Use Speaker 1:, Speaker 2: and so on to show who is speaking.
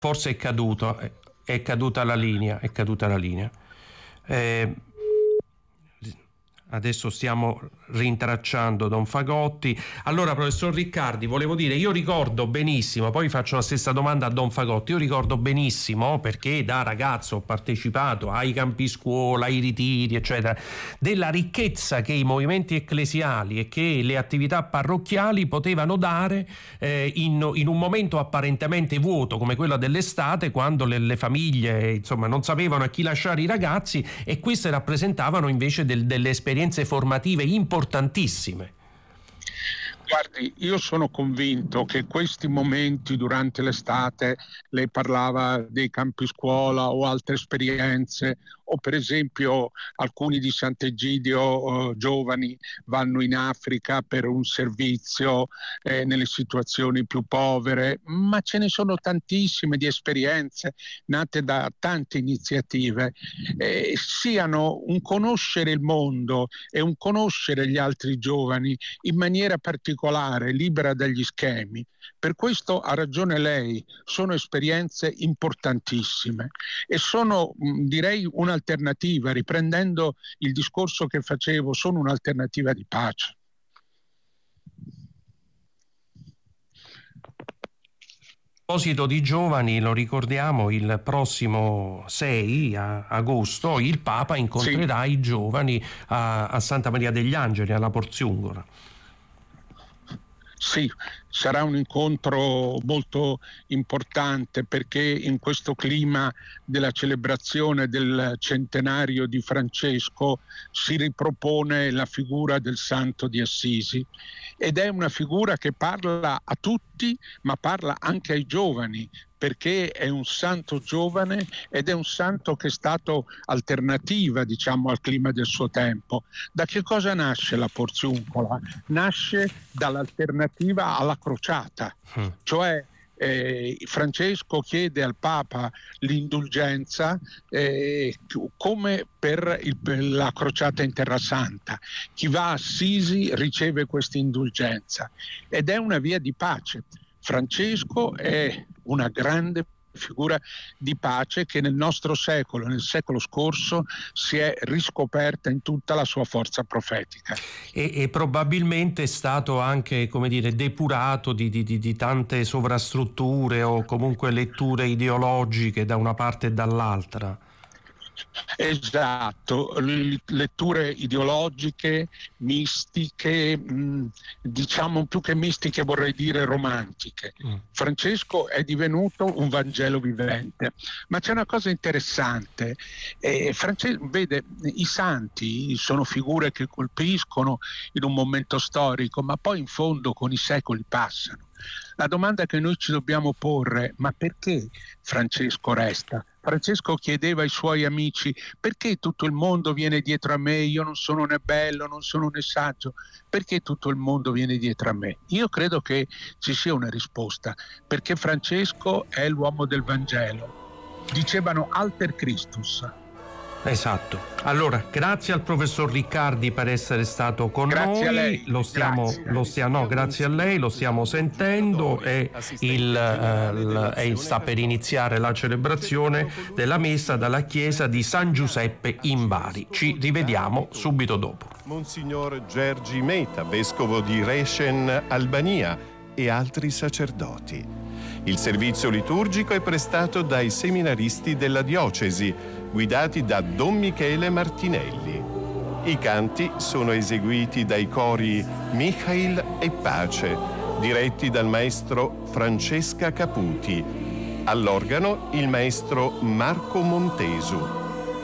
Speaker 1: Forse è caduta la linea. Adesso stiamo rintracciando Don Fagotti. Allora, professor Riccardi, volevo dire, io ricordo benissimo, poi faccio la stessa domanda a Don Fagotti, io ricordo benissimo, perché da ragazzo ho partecipato ai campi scuola, ai ritiri, eccetera, della ricchezza che i movimenti ecclesiali e che le attività parrocchiali potevano dare in un momento apparentemente vuoto come quello dell'estate, quando le famiglie, insomma, non sapevano a chi lasciare i ragazzi, e queste rappresentavano invece delle esperienze formative importantissime.
Speaker 2: Guardi, io sono convinto che questi momenti durante l'estate, lei parlava dei campi scuola o altre esperienze, o per esempio alcuni di Sant'Egidio giovani vanno in Africa per un servizio nelle situazioni più povere, ma ce ne sono tantissime di esperienze nate da tante iniziative, siano un conoscere il mondo e un conoscere gli altri giovani in maniera particolare, libera dagli schemi. Per questo ha ragione lei, sono esperienze importantissime e sono, direi, un'alternativa, riprendendo il discorso che facevo, sono un'alternativa di pace.
Speaker 1: A proposito di giovani, lo ricordiamo, il prossimo 6 agosto il Papa incontrerà i giovani a Santa Maria degli Angeli, alla Porziungola.
Speaker 2: Sì, sarà un incontro molto importante, perché in questo clima della celebrazione del centenario di Francesco si ripropone la figura del Santo di Assisi, ed è una figura che parla a tutti, ma parla anche ai giovani, perché è un santo giovane ed è un santo che è stato alternativa, diciamo, al clima del suo tempo. Da che cosa nasce la Porziuncola? Nasce dall'alternativa alla crociata, cioè Francesco chiede al Papa l'indulgenza come per la crociata in Terra Santa. Chi va a Assisi riceve questa indulgenza ed è una via di pace. Francesco è una grande figura di pace che nel nostro secolo, nel secolo scorso, si è riscoperta in tutta la sua forza profetica.
Speaker 1: E probabilmente è stato anche, come dire, depurato di tante sovrastrutture o comunque letture ideologiche da una parte e dall'altra.
Speaker 2: Esatto, letture ideologiche, mistiche, diciamo più che mistiche vorrei dire romantiche. Francesco è divenuto un Vangelo vivente, ma c'è una cosa interessante, vede, i santi sono figure che colpiscono in un momento storico, ma poi in fondo con i secoli passano. La domanda che noi ci dobbiamo porre: ma perché Francesco resta? Francesco chiedeva ai suoi amici: perché tutto il mondo viene dietro a me? Io non sono né bello, non sono né saggio, perché tutto il mondo viene dietro a me? Io credo che ci sia una risposta: perché Francesco è l'uomo del Vangelo. Dicevano alter Christus.
Speaker 1: Esatto. Allora, grazie al professor Riccardi per essere stato con
Speaker 2: grazie
Speaker 1: noi.
Speaker 2: A lei.
Speaker 1: Grazie a lei, lo stiamo sentendo e sta per iniziare la celebrazione della messa dalla chiesa di San Giuseppe in Bari. Ci rivediamo subito dopo.
Speaker 3: Monsignor Gergi Meta, vescovo di Reshen, Albania, e altri sacerdoti. Il servizio liturgico è prestato dai seminaristi della diocesi, guidati da Don Michele Martinelli. I canti sono eseguiti dai cori Michael e Pace, diretti dal maestro Francesca Caputi. All'organo il maestro Marco Montesu.